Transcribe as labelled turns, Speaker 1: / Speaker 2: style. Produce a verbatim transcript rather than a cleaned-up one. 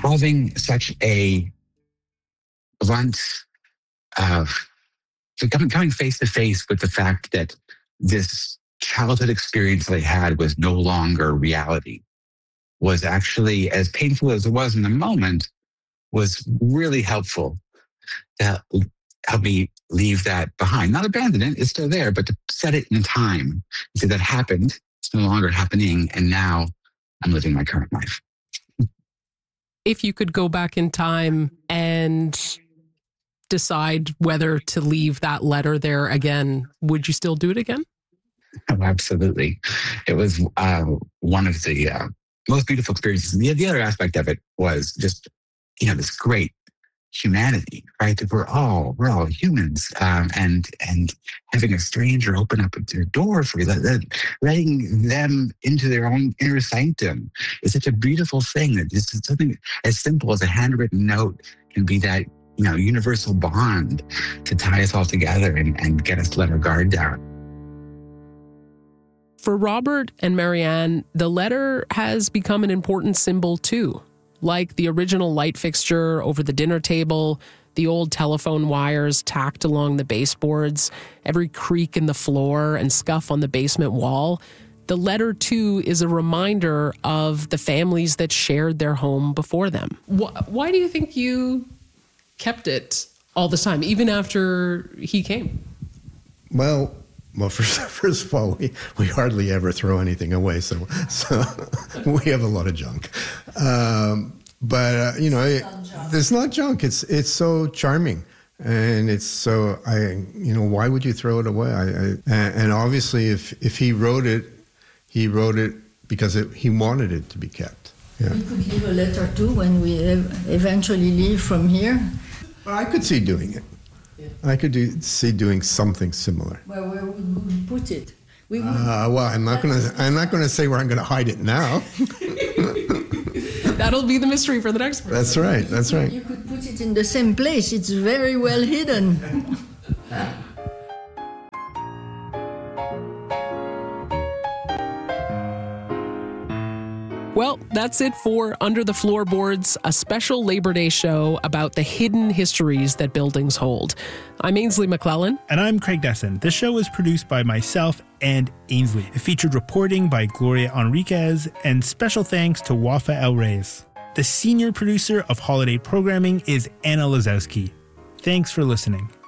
Speaker 1: having such a blunt, uh, so coming, coming face to face with the fact that this childhood experience that I had was no longer reality was actually, as painful as it was in the moment, was really helpful to help me leave that behind. Not abandon it, it's still there, but to set it in time. So that happened, it's no longer happening, and now I'm living my current life.
Speaker 2: If you could go back in time and decide whether to leave that letter there again, would you still do it again?
Speaker 1: Oh, absolutely. It was uh, one of the uh, most beautiful experiences. And the, the other aspect of it was just, you know, this great humanity, right? That we're all, we're all humans. Um, and and having a stranger open up their door for you, that, that, letting them into their own inner sanctum is such a beautiful thing. That this is something as simple as a handwritten note can be that, you know, universal bond to tie us all together and, and get us to let our guard down.
Speaker 2: For Robert and Marianne, the letter has become an important symbol too, like the original light fixture over the dinner table, the old telephone wires tacked along the baseboards, every creak in the floor and scuff on the basement wall. The letter, too, is a reminder of the families that shared their home before them. Why do you think you kept it all this time, even after he came?
Speaker 3: Well, well, first, first of all, we, we hardly ever throw anything away, so so we have a lot of junk. Um, but uh, you know, it, it's not junk. It's it's so charming, and it's so I you know why would you throw it away? I, I and, and obviously, if if he wrote it, he wrote it because it, he wanted it to be kept. Yeah.
Speaker 4: We could leave a letter too when we eventually leave from here.
Speaker 3: Well, I could see doing it. I could do, see doing something similar.
Speaker 4: Well, where would we put it? We would,
Speaker 3: uh, well, I'm not going to. I'm not going to say where I'm going to hide it now.
Speaker 2: That'll be the mystery for the next one.
Speaker 3: That's right. That's right.
Speaker 4: You could put it in the same place. It's very well hidden.
Speaker 2: Well, that's it for Under the Floorboards, a special Labor Day show about the hidden histories that buildings hold. I'm Ainsley McClellan.
Speaker 5: And I'm Craig Desson. This show was produced by myself and Ainsley. It featured reporting by Gloria Enriquez, and special thanks to Wafa El Reyes. The senior producer of Holiday Programming is Anna Lazowski. Thanks for listening.